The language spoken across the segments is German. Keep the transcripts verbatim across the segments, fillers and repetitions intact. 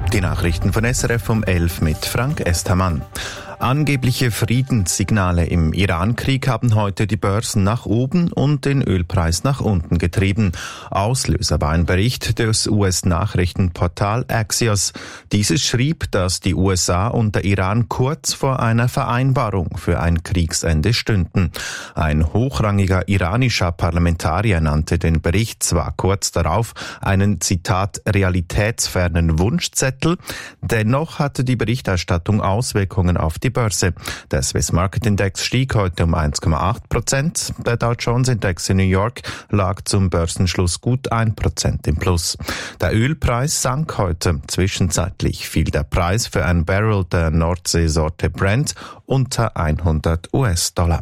Die Nachrichten von S R F um elf mit Frank Estermann. Angebliche Friedenssignale im Iran-Krieg haben heute die Börsen nach oben und den Ölpreis nach unten getrieben. Auslöser war ein Bericht des U S-Nachrichtenportal Axios. Dieses schrieb, dass die U S A und der Iran kurz vor einer Vereinbarung für ein Kriegsende stünden. Ein hochrangiger iranischer Parlamentarier nannte den Bericht zwar kurz darauf einen, Zitat, realitätsfernen Wunschzettel, dennoch hatte die Berichterstattung Auswirkungen auf die Börse. Der Swiss Market Index stieg heute um eins Komma acht Prozent. Der Dow Jones Index in New York lag zum Börsenschluss gut ein Prozent im Plus. Der Ölpreis sank heute. Zwischenzeitlich fiel der Preis für ein Barrel der Nordseesorte Brent unter hundert US-Dollar.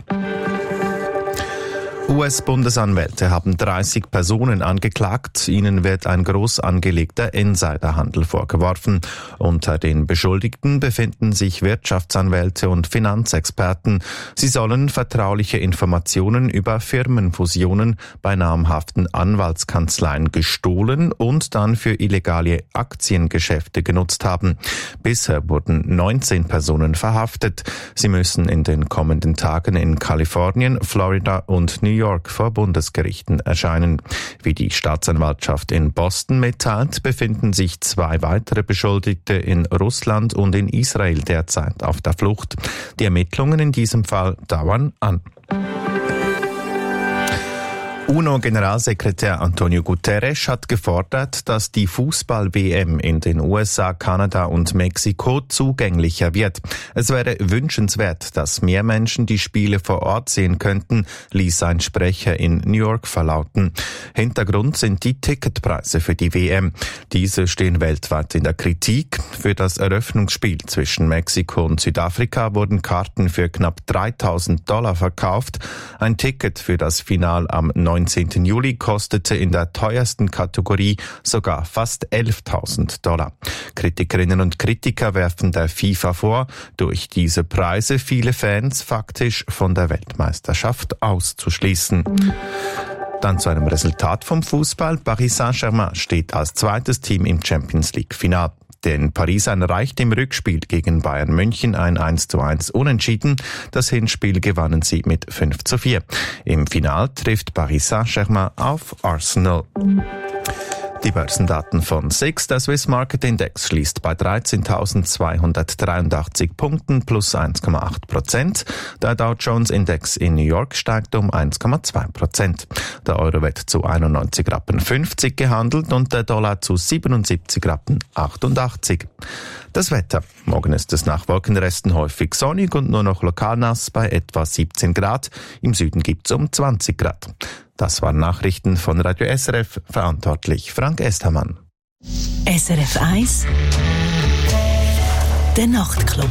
U S-Bundesanwälte haben dreißig Personen angeklagt. Ihnen wird ein groß angelegter Insiderhandel vorgeworfen. Unter den Beschuldigten befinden sich Wirtschaftsanwälte und Finanzexperten. Sie sollen vertrauliche Informationen über Firmenfusionen bei namhaften Anwaltskanzleien gestohlen und dann für illegale Aktiengeschäfte genutzt haben. Bisher wurden neunzehn Personen verhaftet. Sie müssen in den kommenden Tagen in Kalifornien, Florida und New York vor Bundesgerichten erscheinen. Wie die Staatsanwaltschaft in Boston mitteilt, befinden sich zwei weitere Beschuldigte in Russland und in Israel derzeit auf der Flucht. Die Ermittlungen in diesem Fall dauern an. UNO-Generalsekretär Antonio Guterres hat gefordert, dass die Fußball-W M in den U S A, Kanada und Mexiko zugänglicher wird. Es wäre wünschenswert, dass mehr Menschen die Spiele vor Ort sehen könnten, ließ ein Sprecher in New York verlauten. Hintergrund sind die Ticketpreise für die W M. Diese stehen weltweit in der Kritik. Für das Eröffnungsspiel zwischen Mexiko und Südafrika wurden Karten für knapp dreitausend Dollar verkauft. Ein Ticket für das Final am neunzehnten Juli kostete in der teuersten Kategorie sogar fast elftausend Dollar. Kritikerinnen und Kritiker werfen der FIFA vor, durch diese Preise viele Fans faktisch von der Weltmeisterschaft auszuschließen. Dann zu einem Resultat vom Fußball. Paris Saint-Germain steht als zweites Team im Champions-League-Final. Den Parisern reicht im Rückspiel gegen Bayern München ein eins zu eins Unentschieden. Das Hinspiel gewannen sie mit fünf zu vier. Im Final trifft Paris Saint-Germain auf Arsenal. Die Börsendaten von S I X. Der Swiss Market Index schließt bei dreizehntausendzweihundertdreiundachtzig Punkten plus eins Komma acht Prozent. Der Dow Jones Index in New York steigt um eins Komma zwei Prozent. Der Euro wird zu einundneunzig Rappen fünfzig gehandelt und der Dollar zu siebenundsiebzig Rappen achtundachtzig. Das Wetter. Morgen ist es nach Wolkenresten häufig sonnig und nur noch lokal nass bei etwa siebzehn Grad. Im Süden gibt es um zwanzig Grad. Das waren Nachrichten von Radio S R F, verantwortlich Frank Estermann. S R F eins Der Nachtclub.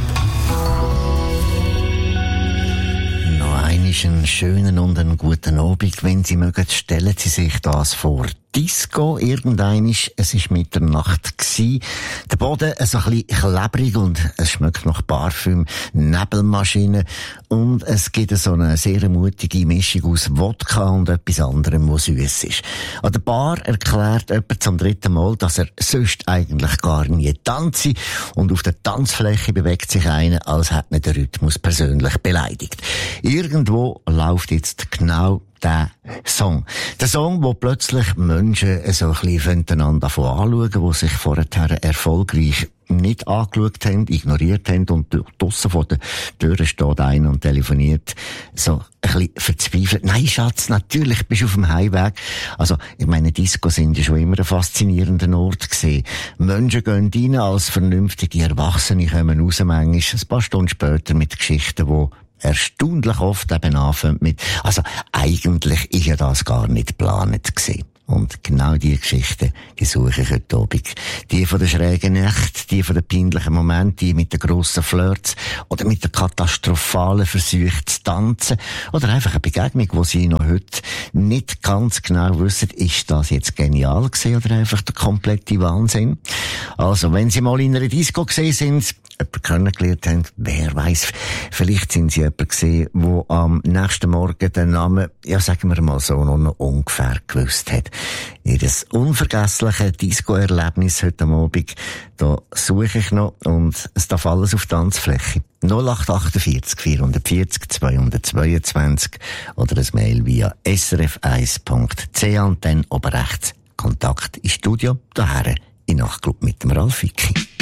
Noch einmal einen schönen und einen guten Abend. Wenn Sie mögen, stellen Sie sich das vor. Disco, irgendeinisch, es war Mitternacht gsi. Der Boden so ein bisschen klebrig und es schmeckt nach Parfüm, Nebelmaschine und es gibt so eine sehr mutige Mischung aus Wodka und etwas anderem, was süß ist. An der Bar erklärt jemand zum dritten Mal, dass er sonst eigentlich gar nie tanze und auf der Tanzfläche bewegt sich einer, als hätte ihn der Rhythmus persönlich beleidigt. Irgendwo läuft jetzt genau der Song. Der Song, wo plötzlich Menschen so ein bisschen einander anschauen, die sich vorher erfolgreich nicht angeschaut haben, ignoriert haben und draussen vor der Tür steht einer und telefoniert, so ein bisschen verzweifelt. Nein, Schatz, natürlich bist du auf dem Heimweg. Also, ich meine, Discos sind ja schon immer ein faszinierender Ort gewesen. Menschen gehen rein als vernünftige Erwachsene, kommen raus manchmal ein paar Stunden später mit Geschichten, die erstaunlich oft eben anfängt mit, also eigentlich ist ja das gar nicht geplant gewesen. Und genau diese Geschichten, die suche ich heute Abend. Die von der schrägen Nacht, die von den peinlichen Momenten, die mit den grossen Flirts oder mit den katastrophalen Versuchen zu tanzen oder einfach eine Begegnung, wo sie noch heute nicht ganz genau wissen, ist das jetzt genial gewesen oder einfach der komplette Wahnsinn. Also, wenn Sie mal in einer Disco gesehen sind, jemanden kennengelernt haben, wer weiss, vielleicht sind Sie jemand gesehen, der am nächsten Morgen den Namen, ja, sagen wir mal so, noch ungefähr gewusst hat. Ihres unvergessliche Disco-Erlebnis heute Abend, da suche ich noch und es darf alles auf die Tanzfläche. null acht achtundvierzig vierhundertvierzig zweihundertzweiundzwanzig oder ein Mail via s r f eins punkt c h und dann oben rechts Kontakt ins Studio, daher in Nachtclub mit dem Ralf Vicki.